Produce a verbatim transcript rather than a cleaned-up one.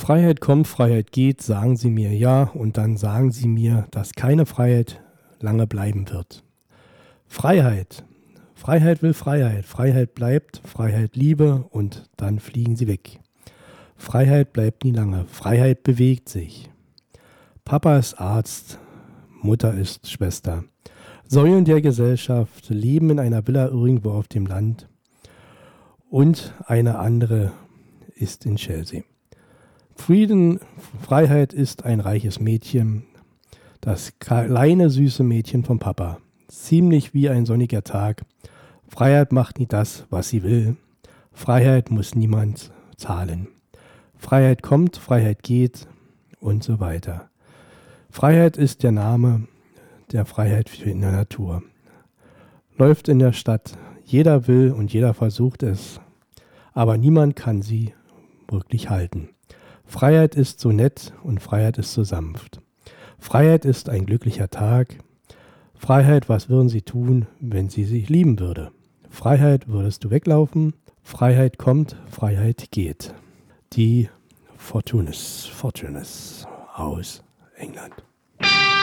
Freiheit kommt, Freiheit geht, sagen Sie mir ja und dann sagen Sie mir, dass keine Freiheit lange bleiben wird. Freiheit. Freiheit will Freiheit. Freiheit bleibt, Freiheit Liebe und dann fliegen Sie weg. Freiheit bleibt nie lange. Freiheit bewegt sich. Papa ist Arzt, Mutter ist Schwester. Säulen der Gesellschaft leben in einer Villa irgendwo auf dem Land und eine andere ist in Chelsea. Frieden, Freiheit ist ein reiches Mädchen, das kleine süße Mädchen vom Papa. Ziemlich wie ein sonniger Tag. Freiheit macht nie das, was sie will. Freiheit muss niemand zahlen. Freiheit kommt, Freiheit geht und so weiter. Freiheit ist der Name der Freiheit in der Natur. Läuft in der Stadt. Jeder will und jeder versucht es, aber niemand kann sie wirklich halten. Freiheit ist so nett und Freiheit ist so sanft. Freiheit ist ein glücklicher Tag. Freiheit, was würden Sie tun, wenn sie sich lieben würde? Freiheit, würdest du weglaufen? Freiheit kommt, Freiheit geht. Die Fortunes, Fortunes aus England.